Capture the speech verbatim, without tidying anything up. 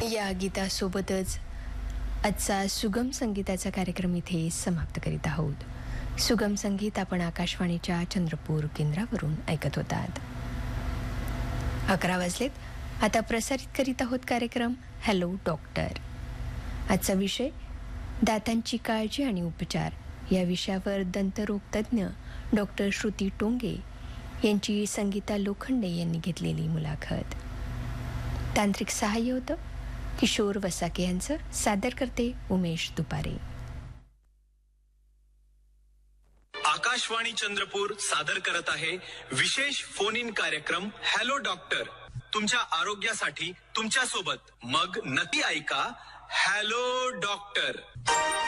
या गीतासोबतच आजचा सुगम संगीताचा कार्यक्रम इथे समाप्त करीत आहोत. सुगम संगीत आपण आकाशवाणीच्या चंद्रपूर केंद्रावरून ऐकत होतात. अकरा वाजलेत. आता प्रसारित करीत आहोत कार्यक्रम हॅलो डॉक्टर. आजचा विषय दातांची काळजी आणि उपचार या विषयावर दंतरोग तज्ज्ञ डॉक्टर श्रुती टोंगे यांची संगीता लोखंडे यांनी घेतलेली मुलाखत. तांत्रिक सहाय्य होतं किशोर वसाके यांचं. सादर करते उमेश दुपारे. आकाशवाणी चंद्रपूर सादर करत आहे विशेष फोन इन कार्यक्रम हॅलो डॉक्टर. तुमच्या आरोग्यासाठी तुमच्या सोबत. मग नक्की ऐका हॅलो डॉक्टर.